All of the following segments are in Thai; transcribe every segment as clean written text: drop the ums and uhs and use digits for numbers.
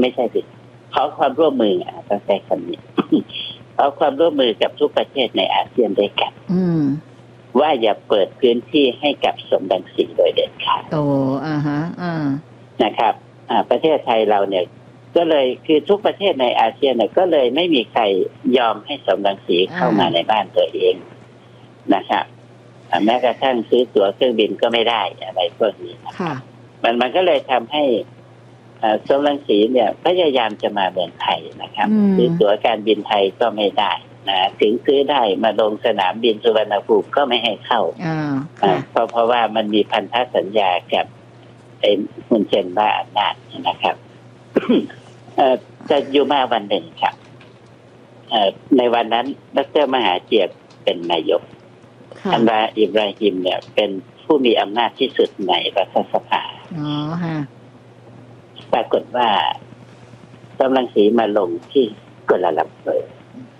ไม่ใช่สิขอความร่วมมือต้องใช้คำนี้ ขอความร่วมมือกับทุกประเทศในอาเซียนด้วยกันว่าอย่าเปิดพื้นที่ให้กับสมรังสีโดยเด็ดขาดนะครับประเทศไทยเราเนี่ยก็เลยคือทุกประเทศในอาเซียนเนี่ยก็เลยไม่มีใครยอมให้สมรังสีเข้ามาในบ้านตัวเองนะครับแม้กระทั่งซื้อตั๋วเครื่องบินก็ไม่ได้อะไรพวกนี้มันก็เลยทำให้สมรังสีเนี่ยพยายามจะมาเมืองไทยนะครับซื้อตั๋วการบินไทยก็ไม่ได้นะถึงซื้อได้มาลงสนามบินสุวรรณภูมิก็ไม่ให้เข้าเพราะว่ามันมีพันธสัญญากับไอ้ฮุนเซนบ้าอำนาจนะครับจะอยู่มาวันหนึ่งครับในวันนั้นดร.มหาเจียบเป็นนายกอันวาอิบราฮิมเนี่ยเป็นผู้มีอำนาจที่สุดในรัฐสภาปรากฏว่าสมรังสีมาลงที่กัวลาลัมเปอร์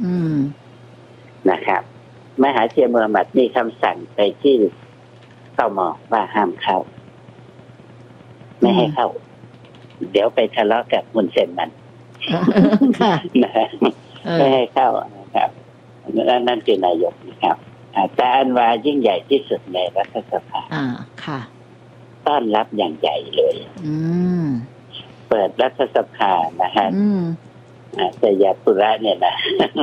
นะครับมหาเจียบมูฮัมหมัดมีคำสั่งไปที่ตม.ว่าห้ามเข้าไม่ให้เข้าเดี๋ยวไปทะเลาะกับฮุนเซนมันไม่ให้เข้านะครับนั่นคือนายกนะครับแต่อันวายิ่งใหญ่ที่สุดในรัฐสภาต้อนรับอย่างใหญ่เลยเปิดรัฐสภานะฮะสยามปุระเนี่ยนะ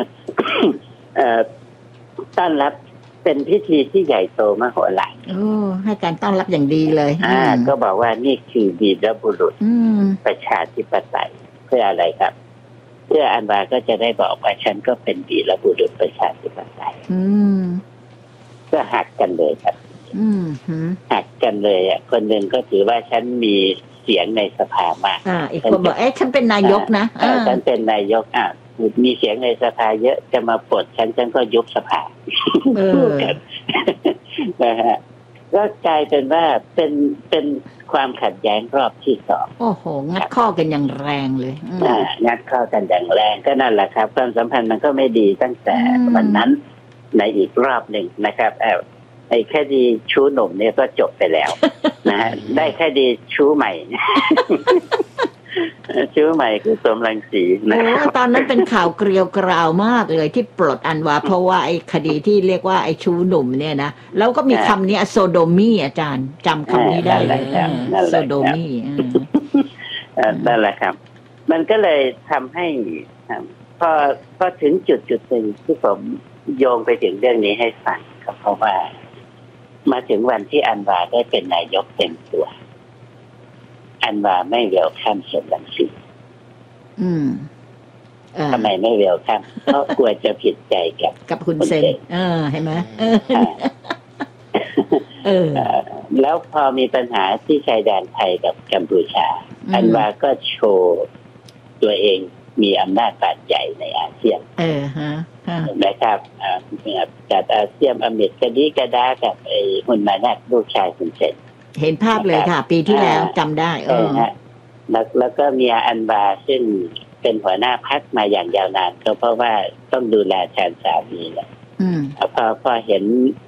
ต้อนรับเป็นพิธีที่ใหญ่โตมโหฬารให้การต้อนรับอย่างดีเลยก็บอกว่านี่คือวีรบุรุษประชาธิปไตยเพื่ออะไรครับเพื่ออันวาก็จะได้บอกว่าฉันก็เป็นวีรบุรุษประชาธิปไตยก็หักกันเลยครับหักกันเลยคนหนึ่งก็ถือว่าฉันมีเสียงในสภามากอีกคนบอกฉันเป็นนายกนะฉันเป็นนายกมีเสียงในสภาเยอะจะมาปลดฉันก็ยุบสภานะฮะก็กลายเป็นว่าเป็นความขัดแย้งรอบที่สองโอ้โหงัดข้อกันอย่างแรงเลยงัดข้อกันอย่างแรงก็นั่นแหละครับความสัมพันธ์มันก็ไม่ดีตั้งแต่วันนั้นในอีกรอบหนึ่งนะครับไอ้คดีชู้หนุ่มเนี่ยก็จบไปแล้วนะฮะได้คดีชู้ใหม่ชู้ใหม่คือสมรังสีนะตอนนั้นเป็นข่าวเกลียวกราวมากเลยที่ปลดอันวาเพราะว่าไอ้คดีที่เรียกว่าไอ้ชู้หนุ่มเนี่ยนะแล้วก็มีคำนี้โซโดมีอาจารย์จำคำนี้ได้เลยโซโดมีนั่นแหละครับมันก็เลยทำให้พอถึงจุดหนึ่งที่ผมโยงไปถึงเรื่องนี้ให้ฟังก็เพราะว่ามาถึงวันที่อันวาได้เป็นนายกเต็มตัวอันวาไม่เวลคัมสมรังสีทำไมไม่เวลคัมเพราะกลัวจะผิดใจกับฮุนเซนเห็นไหมแล้วพอมีปัญหาที่ชายแดนไทยกับกัมพูชาอันวาก็โชว์ตัวเองมีอำนาจบาดใหญ่ในอาเซียนนะครับจากอาเซียนอเมริกาดีกาดากับไอ้ฮุนมานัดลูกชายฮุนเซนเห็นภาพเลยค่ะปีที่แล้วจำได้แล้วก็มีอันวาซึ่งเป็นหัวหน้าพรรคมาอย่างยาวนานก็เพราะว่าต้องดูแลแทนสามีแหละพอเห็น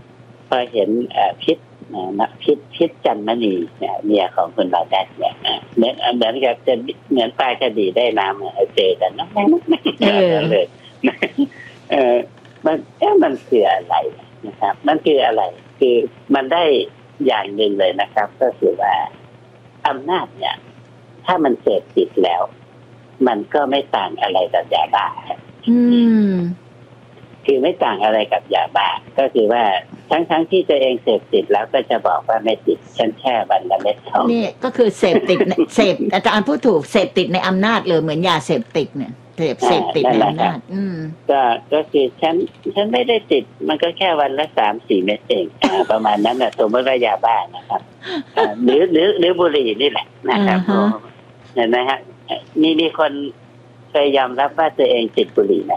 พิษจันมณีเนี่ยเมียของคุณบาดัสเนี่ยเหมือนกับจะเหมือนปลาคดีได้น้ำเจอกันนะเลยมันคืออะไรนะครับมันคืออะไรคือมันได้อย่างหนึ่งเลยนะครับก็คือว่าอำนาจเนี่ยถ้ามันเสพติดแล้วมันก็ไม่ต่างอะไรกับยาบ้าคือไม่ต่างอะไรกับยาบ้าก็คือว่าทั้งที่ตัวเองเสพติดแล้วก็จะบอกว่าไม่ติดฉันแค่วันละเม็ดเท่านั้นนี่ก็คือเสพติดอาจารย์พูดถูกเสพติดในอำนาจเลยเหมือนยาเสพติดเนี่ยเสพติดในอำนาจก็คือฉันไม่ได้ติดมันก็แค่วันละ 3-4 เม็ดเองประมาณนั้นน่ะสมมติว่ายาบ้านะครับหรือบุหรี่นี่แหละนะครับเห็นไหมฮะมีคนเคยยอมรับว่าตัวเองติดบุหรี่ไหม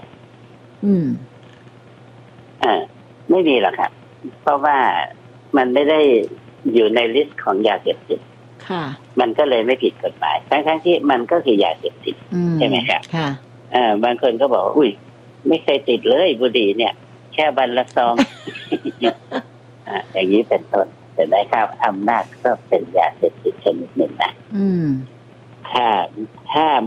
ไม่มีหรอกครับเพราะว่ามันไม่ได้อยู่ในลิสต์ของยาเสพติดมันก็เลยไม่ผิดกฎหมายทั้งที่มันก็คือยาเสพติดใช่ไหมครับบางคนก็บอกอุ้ยไม่เคยติดเลยบุหรี่เนี่ยแค่วันละซองอย่างนี้เป็นต้นแต่ได้ครับอำนาจก็เป็นยาเสพติดชนิดหนึ่งนะถ้า